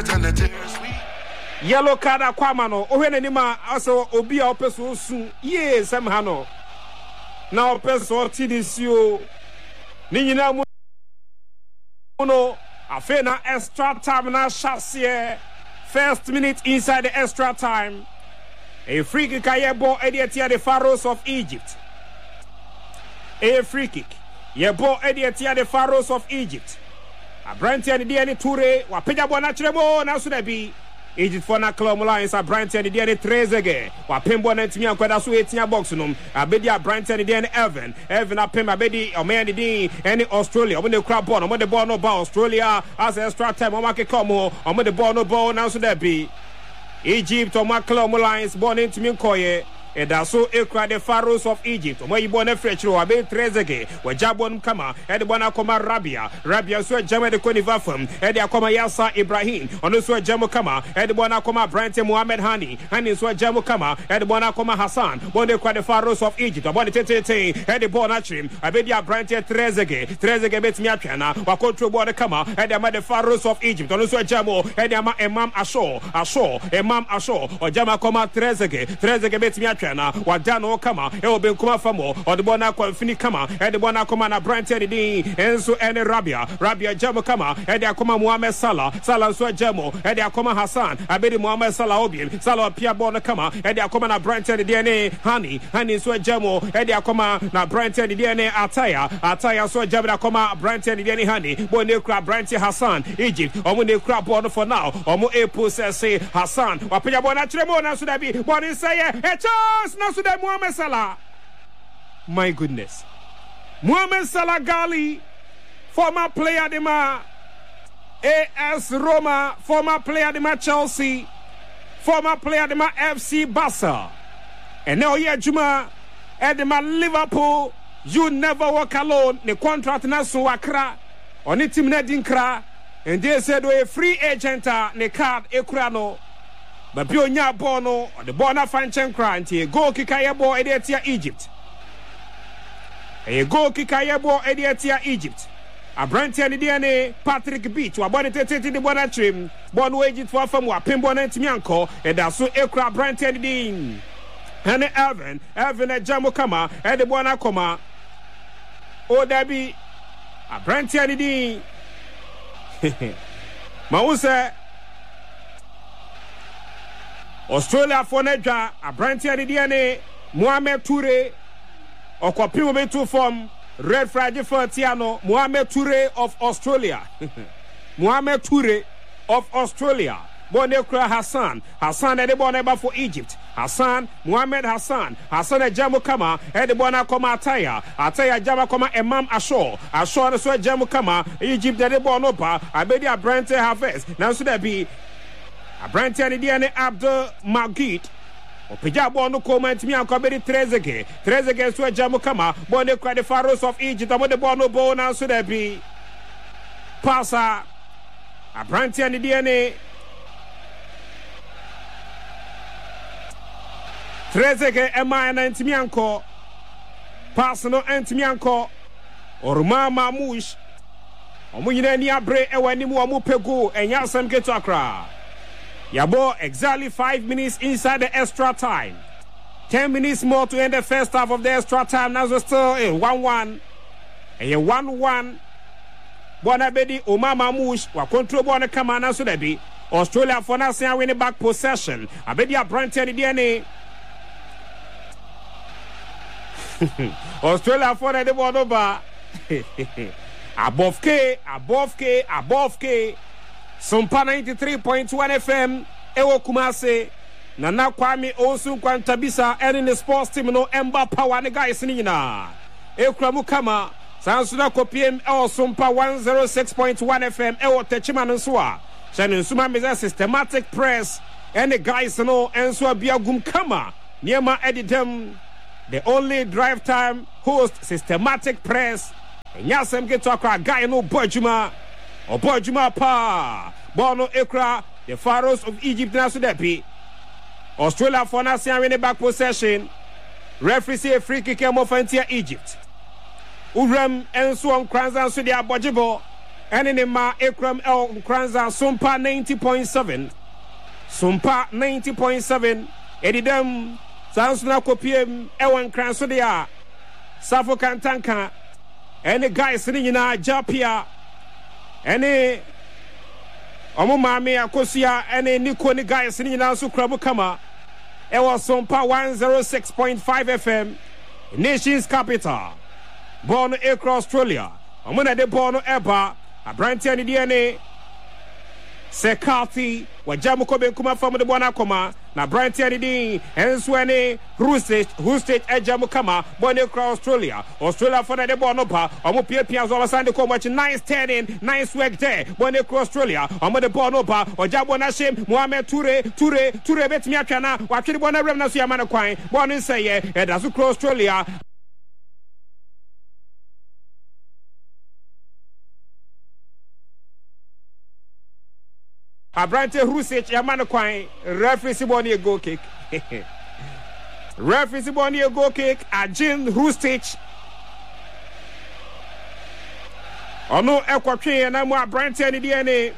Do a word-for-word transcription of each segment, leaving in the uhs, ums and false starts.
Yellow card Aquamano, Ohenima, also Obia Opeso soon, yes, somehow no. Now, Peso T D C O Nina Muno, Afena extra time now, chassis. First minute inside the extra time. A free kick, ball Ediat the Pharaohs of Egypt. A free kick, ye ball Ediat the Pharaohs of Egypt. A Branty and the D N A Toure, Wapija Bonachemo, now should I be. Egypt for na club lines a Branty and the D N A Trezege, Wapimbo and Timia Quadasu eighteen boxinum, a Bedia Branty and the D N A Evan, Evan a Pim, a Bedi, or Man the D, any Australia, when the crab born, on the ball no ball, Australia as extra time, on Maki Como, on the ball no ball, now should that be. Egypt or my club lines born into Minkoye. And that's so ekra the Pharaohs of Egypt. Where you born a French row, a bit Trezege, where Jabon Kama, and the Bonacoma Rabia, Rabia so Jama the Conivafum, and the Akoma Yasa Ibrahim, on the Swa Jamo Kama, and the Bonacoma Branty Mohammed Hani, and the Swa Jamo Kama, and the Bonacoma Hassan, born the Pharaohs of Egypt, about the Tete, and the Bonachrim, a Bedia Branty Trezege, Trezege Bet Miachana, Wakontro Border Kama, and the Mother Pharaohs of Egypt, on the Swa Jamo, and the Imam Asho, Asho, Imam Asho, or Jama Koma Trezege, Trezege Bet Miachana. Wadano Kama, Elben Kuma Famo, or the Bona Fini Kama, and the Bona Komana Branty and so and Rabia, Rabia Jamo Kama, and the Akoma Muhammad Salah, Salah Swa Jamo, and the Akoma Hassan, Abedi Muhammad Salah Obin, Salah Pia Bona Kama, and the Akoma na Branty and the D N A Honey, Honey Swa Jamo, and the Akoma na Branty and the D N A Ataya, Ataya Swa Jamo Akoma Branty and the D N A Honey, Bonekra Branty Hassan, Egypt, or when they crab border for now, or Mo Epo say Hassan, Wapia Bona Tremona should I be born in say, now to that Mohamed Salah. My goodness. Mohamed Salah Gali, former player de ma A S Roma, former player de ma Chelsea, former player de ma F C Barca. And now here Juma at the ma Liverpool, you never walk alone. The contract na so wakra, on it team na dinkra, and they said we free agent ne card ekrano. But Pionia Bono or the Bona Fanchen Cranty, go Kikayabo Ediatia Egypt. A go Kikayabo Ediatia Egypt. A Branty and the D N A Patrick Beach, or Bonnet the Bonatrim, Bon Waged for Famwa, Pimbon and Timianco, and that's so Ekra Branty and the Dean. And Evan, Evan at Jamokama, and the Bonacoma. Oh, there be a Branty and the Dean. Mausa. Australia for Nedra, a Branty and the D N A, Mohamed Toure, or Kopimo to form Red Friday for Tiano, Mohamed Toure of Australia. Mohamed Toure of Australia. Bonekra Hassan, Hassan and the Boneba for Egypt. Hassan, Mohamed Hassan, Hassan and Jamukama, and the Bonakoma Ataya, Ataya Jamakoma, Imam Asho, Asho and Swe Jamukama, Egypt and the Bonopa, Abedia Branty Harvest. Now should that be a Branty and the D N A Abdul Magid. Opijabo no comment me and Kaberi Trezege. Trezege Swe Jamukama, Bonekra the Pharaohs of Egypt, and the Bono Bo now should that be Pasa, a Branty and the D N A. Trezege Emma and Antimianco, Personal Antimianco, or Mama Mush, or Munania Bre, and when you move Pegu, and Yasam get to Accra. Yabo exactly five minutes inside the extra time. Ten minutes more to end the first half of the extra time. Now we're still in one one. And a one one. Bonabedi, Omama Mush, or control Bona Kamana Sudebi. Australia for now saying winning back possession. Abedia Branty and the D N A. Australia for the ball over. Above K, above K, above K. Sumpa ninety-three point one F M. Ewo Kumase. Nana Kwame Osun Kwantabisa. And in the sports team, no Emba Power. The guys in Nina. Ekramu Kama. Sansuna Kopiem. Ewo Sumpa one oh six point one F M. Ewo Techiman Nsua. Shannon Suma Meza systematic press. And the guys know. Ensua Biagum Kama. Niema Editem. The only drive time host systematic press. And Yasem get to a guy no Bojuma or Bojuma Pa Bono Ekra, the Pharaohs of Egypt Nasudepi. Australia for Nasia winning back possession. Referee say free kick Mofantia Egypt. Urem and so on Kranzan Sudia Bojibo. Enenema Ekram El Kranza Sumpa ninety point seven. Sumpa ninety point seven. Edidem Sansuna Kopiem Ewan Kransodia Safo Kantanka. Any guys sitting in our Japia. Any Omumami Akosia. Any Nikoni guys sitting in our Sukrabukama. It was Sumpa one oh six point five F M. Nation's capital. Born across Australia. Omuna de Borno Eba. A brand new D N A. Sekati. Wajamu kobe kuma famu de Bona Koma. Na brand new D N A. Enswene. Hustage. Hustage Ejamu Kama. Born across Australia. Australia for the Borno Pa. Omu Pia Pia Zola Sande Ko watch nice turning. Nice work there. Born across Australia. Omu de Borno Pa. Ojabu Nashim. Mohamed Ture. Ture. Ture bet mi akana. Wakiri Bona Remna Suyamana Kwine. Born in Saye. Edazu cross Australia. Abrante Husich Yamana Kwine, referee Siboni a goal kick. Referee Siboni a goal kick, a Jim Husich. Ono Equatri and I'm Abrante and D N A.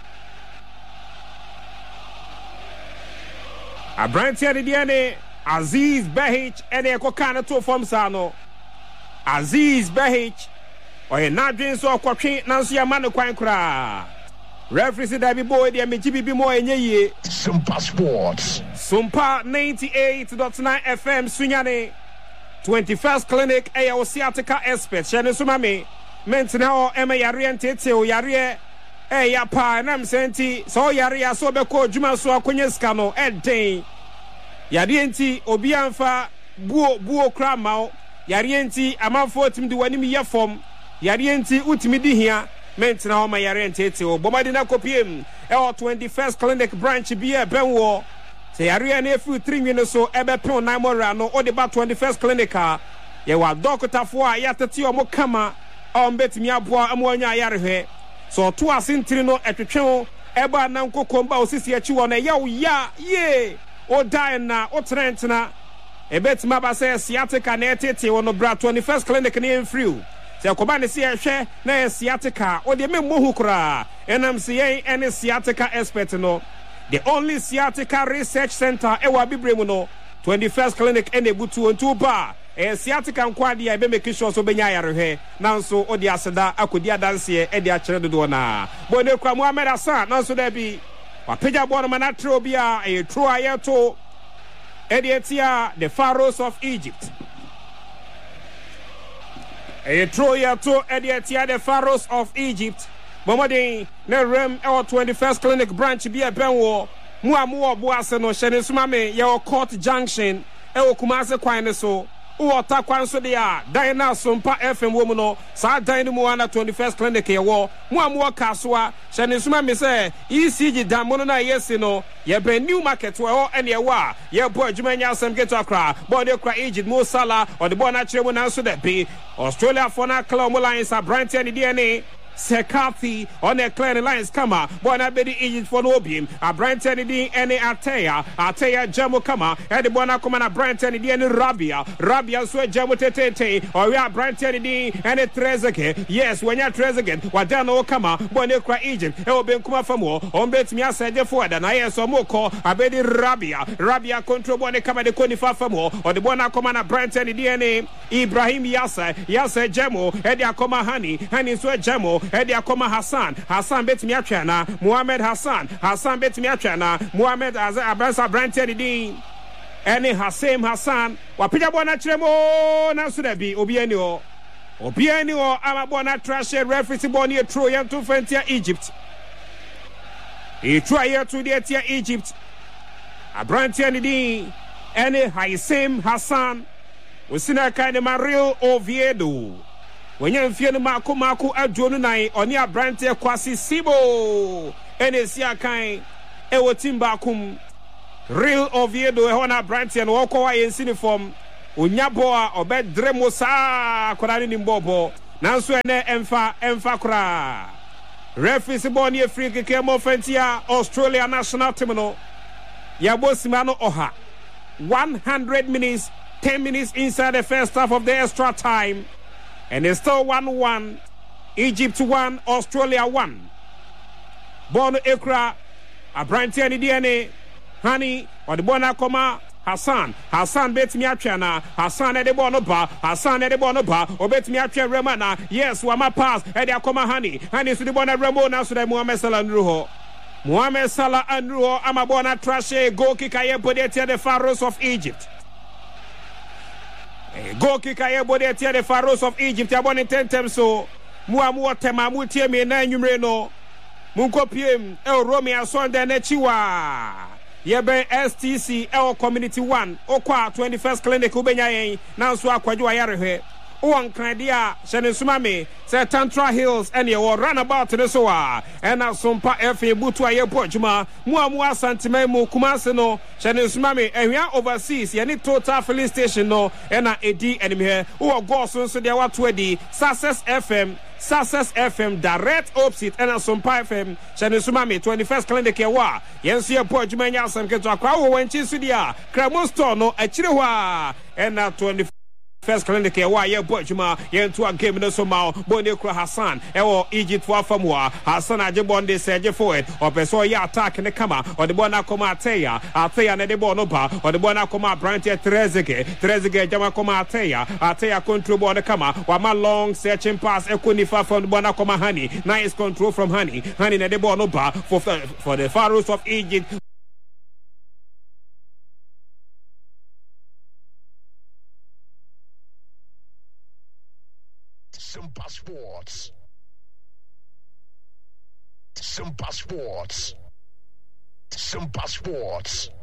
Abrante and D N A, Aziz Behich and Ekokana to from Sano. Aziz Behich, or a Nadin so Quatri, Nancy Yamana Kwine Kra. Referee said that boy the M G B more in ye. Sumpa Sports. Sumpa ninety-eight point nine F M Sunyane. twenty-first Clinic A O Sciatica Expert. Shane Sumami. Maintenant Emma Yarian Tete o Yarie. Eh ya pa nam senti so Yaria so beko djuma so akonye skano edden. Yarienti obi amfa buo buo kra mawo. Yarienti amanfo tim de wanim ye fom. Yarienti utimi di hia. Maintenant my Yarian Tete o Bomadina Kopiem. E twenty-first Clinic branch be a benwo. Say Yarian e fu three minutes so ebe pon nine more rano o de ba twenty-first Clinic a. Ye wa doctor fo a yatati o mo kama. O mbetimi aboa amwanya yarehwe. So to asintiri no etwetwe eba na nkokomba osisi achi wo na ya ya ye o die na o trent na ebetima ba say sciatica na etete wo no bra twenty-first Clinic na enfriu se akoba ne se ehwe na sciatica o de memmohu kra enam se yen ene sciatica expert no the only sciatica research center e wa bibremu no twenty-first Clinic ene butu ontu ba e sciatica nkwade ya be make sure so benya yarehwe nanso odi aseda akodi adanse e de a kire dodo na bone kwa Muhammad Hassan nanso da bi wapeja bono manatre obi a e tro ayeto e de etia the pharaohs of Egypt e tro ayeto e de etia the pharaohs of Egypt momodin na rem e twenty-first Clinic branch bi e benwo mu amu obo ase no hye ne suma me ye court junction e okumase kwan ne so Uota kwanso dia Dina Sumpa F M woman no sa dine mu ana twenty-first Clinic ye wo mu amu kasoa hye suma me say E C G damono na yesi no ye brand new market wo ene ye wa ye bo adwumanya asem get akra body kra Egypt Mo Salah or the born actually mo na so that be Australia for na club lines are Brant and D N A Sekati on a clear lines kama bona bedi Egypt for no beam a Brighton di any Ateya Ateya Jamo kama and the bona come na Brighton di any Rabia Rabia so Jamo tete or we are Brighton di any Trezeguet yes when you Trezeguet wadano kama bona kwa Egypt e oben kuma famo on bet me asede forward na yes omoko abedi Rabia Rabia control bona kama de koni fa famo or the bona come na Brighton di any Ibrahim Yasa Yasa Jamo e dia koma Hani Hani so Jamo Edi akoma Hassan Hassan betimi atwa na Muhammad Hassan Hassan betimi atwa na Muhammad Abrasa Branted din ene Hassan Hassan wapija bona kiremo na so da bi obi ani o obi ani o amabo na trash referee boni etro yan to fentia Egypt e try to the etia Egypt Abranted din ene Hassan Hassan usina kind Mario Oviedo when you feel the Marco Marco Adjonu nine on your brand Kwasi Sibo and a Sia kind Ewo Timbakum Real Oviedo Hona brand and walk away in uniform Unyaboa or bed Dremosa Korani Nimbobo Nanswene Emfa Emfa Kra Referee Siboni Free Kemo Fentia Australia national terminal Yabo Simano Oha one hundred minutes ten minutes inside the first half of the extra time. And it's still one one. Egypt one, Australia one. Bono Ekra, Abranti and D N A, Honey, or the Bona Koma, Hassan, Hassan bet me Achana, Hassan at the Bonoba, Hassan at the Bonoba, or bet me Acha Remana, yes, Wama pass, and Akoma Honey, Honey to the Bona Ramona, so that Mohamed Salah and Ruho. Mohamed Salah and Ruho, Amabona Trashe, go kick I Bodetia, the Pharaohs of Egypt. Go kick I Bodetia, the Pharaohs of Egypt, I want to ten times so. Muamu tema mutie me na nyumreno munkopiem el Romeo Sunday na chiwa yebe S T C el community one okwa twenty-first clinic ubenya yen na so akwadwo ayarehwe won kradia shene sumame say Tantra Hills and your runabout ne so a ena sompa efe butu ayepo adwuma muamu asantime mu kumase no shene sumame ehia overseas ye ni total filling station no ena edi enemy he wo go so so de wato edi Success F M Success F M direct opposite and Sompa F M Shane Sumami twenty-first clinic wa yensi e po adwuma nya asam keto akwa wo wanchi so dia Kramo store no achire ho a and twenty-first clinic wa ye po adwuma yentu a game no so ma Bone Kro Hassan e wo Egypt for famwa Hassan age bonde seje forward opeso ya attack ne kama or the bona koma ateya ateya ne de bono ba or the bona koma branch Trezege Trezege jama koma ateya ateya control bono kama wa ma long searching pass ekonifa from the bona koma Honey nice control from Honey Honey ne de bono ba for for the Pharaohs of Egypt. Simba Sports. Simba Sports. Simba Sports.